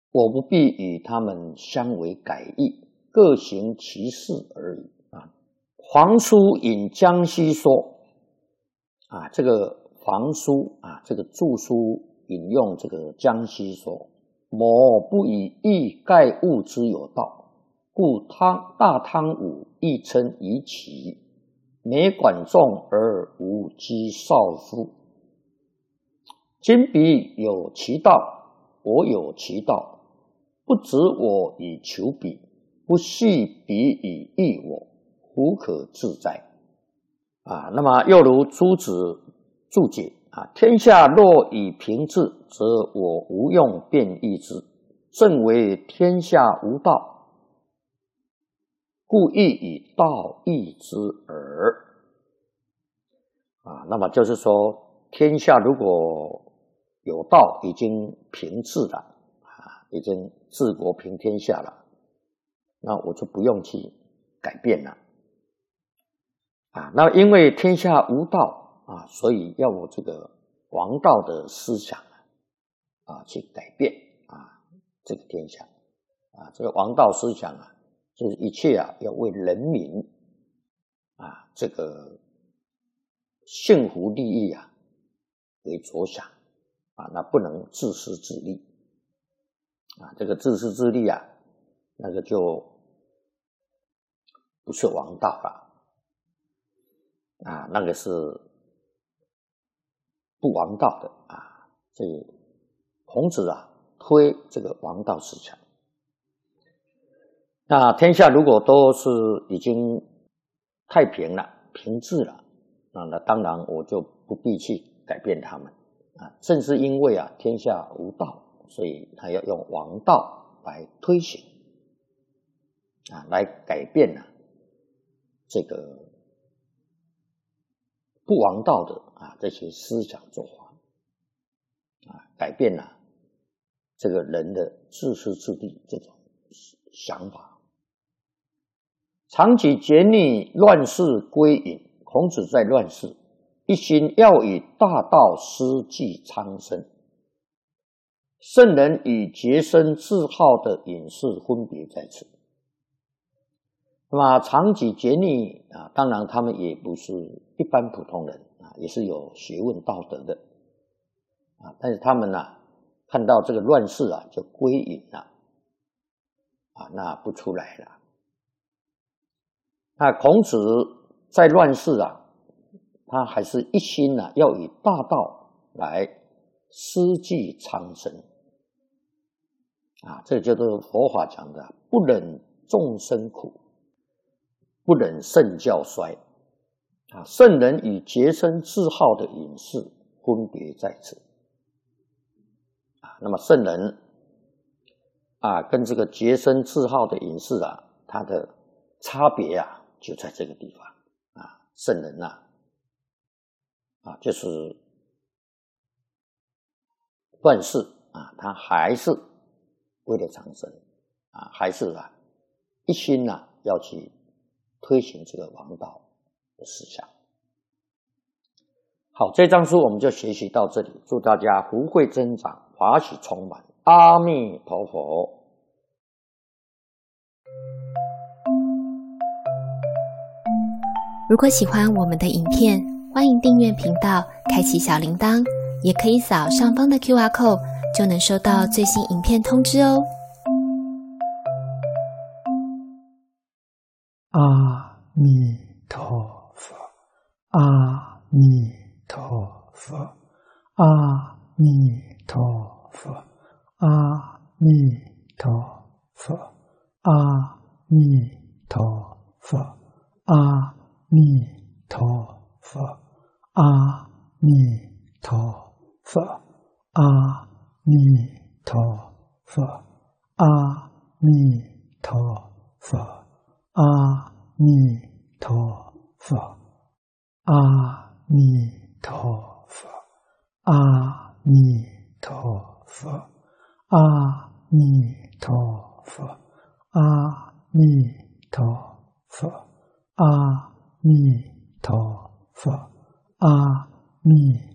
我不必与他们相为改易，各行其事而已啊。房书引江西说啊，这个房书啊，这个著书引用这个江西说，某不以义盖物之有道，故大汤武亦称夷其，每管仲而无讥少夫。今彼有其道，我有其道，不止我以求彼，不系彼以益我，胡可自在？啊，那么又如朱子注解啊，天下若以平治，则我无用便易之，正为天下无道，故亦以道易之耳。啊，那么就是说，天下如果有道，已经平治了啊，已经治国平天下了，那我就不用去改变了啊。那因为天下无道啊，所以要我这个王道的思想啊去改变啊这个天下啊，这个王道思想啊，就是一切啊要为人民啊这个幸福利益啊为着想啊，那不能自私自利啊，这个自私自利啊，那个就不是王道了啊，那个是不王道的啊。这孔子啊推这个王道思想，那天下如果都是已经太平了、平治了，那当然我就不必去改变他们啊。正是因为啊天下无道，所以他要用王道来推行啊，来改变啊这个不王道的啊这些思想做法啊，改变了这个人的自私自利这种想法。长期劫逆，乱世归隐。孔子在乱世，一心要以大道施济苍生。圣人与洁身自好的隐士分别在此。那么长期劫逆啊，当然他们也不是一般普通人啊，也是有学问道德的啊，但是他们看到这个乱世啊，就归隐了啊，那不出来了。那孔子在乱世啊，他还是一心要以大道来施济苍生啊，这就是佛法讲的不忍众生苦，不忍圣教衰啊。圣人与洁身自好的隐士分别在此啊。那么圣人啊，跟这个洁身自好的隐士啊，他的差别啊就在这个地方啊。圣人就是乱世啊，他还是为了长生啊，还是一心要去推行这个王道的思想。好，这章书我们就学习到这里，祝大家福慧增长，法喜充满，阿弥陀佛。 如果喜欢我们的影片，欢迎订阅频道，开启小铃铛，也可以扫上方的 QR code， 就能收到最新影片通知哦。 阿弥陀佛，阿弥陀佛，阿弥陀佛，阿弥陀佛，阿弥陀佛，阿弥陀佛，阿弥陀佛，阿弥陀佛，阿弥陀佛，阿弥陀佛，阿弥陀佛，阿弥陀佛，阿弥陀佛，阿弥陀佛，阿弥陀佛，阿弥